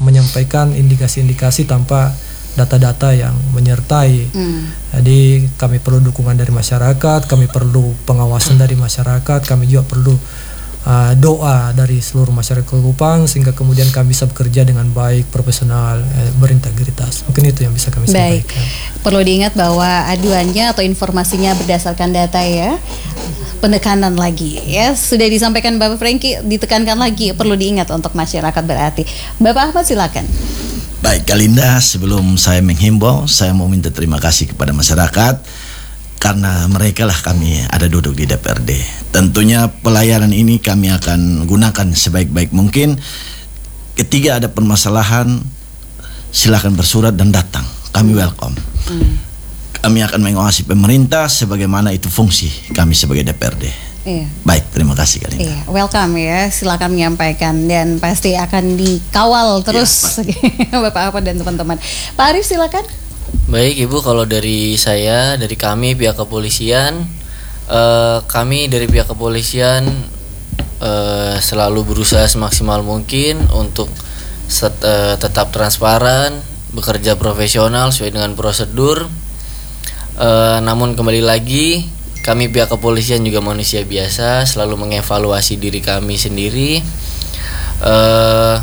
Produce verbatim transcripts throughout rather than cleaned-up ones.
menyampaikan indikasi-indikasi tanpa data-data yang menyertai. Hmm. Jadi kami perlu dukungan dari masyarakat, kami perlu pengawasan dari masyarakat, kami juga perlu uh, doa dari seluruh masyarakat Kupang sehingga kemudian kami bisa bekerja dengan baik, profesional, eh, berintegritas. Mungkin itu yang bisa kami baik. sampaikan. Perlu diingat bahwa aduannya atau informasinya berdasarkan data ya. Penekanan lagi ya, sudah disampaikan Bapak Franky, ditekankan lagi, perlu diingat untuk masyarakat berarti. Bapak Ahmad silakan. Baik, Kalinda, sebelum saya menghimbau, saya mau minta terima kasih kepada masyarakat karena mereka lah kami ada duduk di D P R D. Tentunya pelayanan ini kami akan gunakan sebaik-baik mungkin. Ketika ada permasalahan, silakan bersurat dan datang. Kami welcome. Hmm. Kami akan mengawasi pemerintah sebagaimana itu fungsi kami sebagai D P R D. Iya. Baik, terima kasih Kalinda. Iya, welcome ya, silakan menyampaikan dan pasti akan dikawal terus ya, Bapak apa dan teman-teman. Pak Arief silakan. Baik Ibu, kalau dari saya, dari kami pihak kepolisian, eh, kami dari pihak kepolisian eh, selalu berusaha semaksimal mungkin untuk set, eh, tetap transparan, bekerja profesional sesuai dengan prosedur. Eh, namun kembali lagi, kami pihak kepolisian juga manusia biasa, selalu mengevaluasi diri kami sendiri. Eh,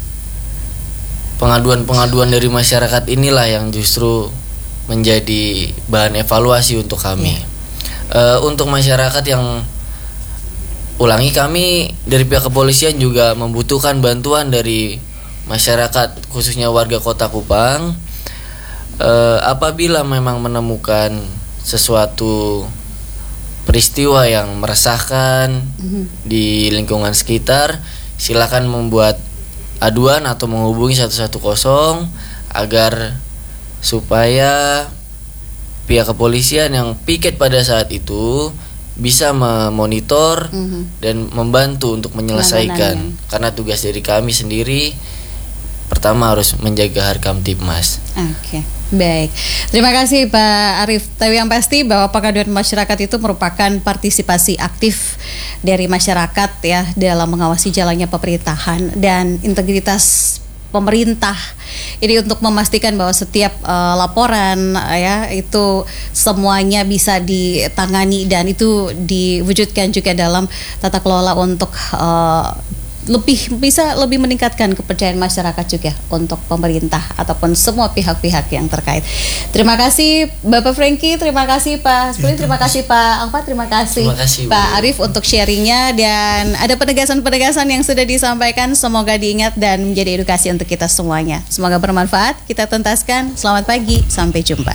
pengaduan-pengaduan dari masyarakat inilah yang justru menjadi bahan evaluasi untuk kami. Eh, untuk masyarakat yang, ulangi, kami dari pihak kepolisian juga membutuhkan bantuan dari masyarakat, khususnya warga Kota Kupang. Eh, apabila memang menemukan sesuatu peristiwa yang meresahkan mm-hmm. di lingkungan sekitar, silakan membuat aduan atau menghubungi satu satu nol agar supaya pihak kepolisian yang piket pada saat itu bisa memonitor mm-hmm. dan membantu untuk menyelesaikan. Karena tugas dari kami sendiri pertama harus menjaga Harkam Tipmas. Oke. Okay. Baik, terima kasih Pak Arief. Tapi yang pasti bahwa pengaduan masyarakat itu merupakan partisipasi aktif dari masyarakat ya dalam mengawasi jalannya pemerintahan dan integritas pemerintah ini untuk memastikan bahwa setiap uh, laporan uh, ya itu semuanya bisa ditangani dan itu diwujudkan juga dalam tata kelola untuk uh, lebih bisa lebih meningkatkan kepercayaan masyarakat juga untuk pemerintah ataupun semua pihak-pihak yang terkait. Terima kasih Bapak Franky, terima kasih Pak Split, terima kasih Pak Alfa, terima kasih, terima kasih Pak Arief untuk sharingnya dan ada penegasan-penegasan yang sudah disampaikan. Semoga diingat dan menjadi edukasi untuk kita semuanya. Semoga bermanfaat. Kita tuntaskan. Selamat pagi, sampai jumpa.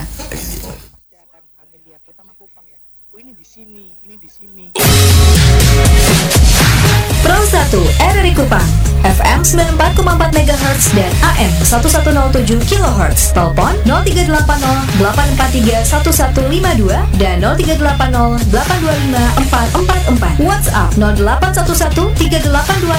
Pro satu R R I Kupang F M sembilan puluh empat koma empat megahertz dan A M seribu seratus tujuh kilohertz. Telepon nol tiga delapan nol delapan empat tiga satu satu lima dua dan nol tiga delapan nol delapan dua lima empat empat empat. WhatsApp nol delapan satu satu tiga delapan dua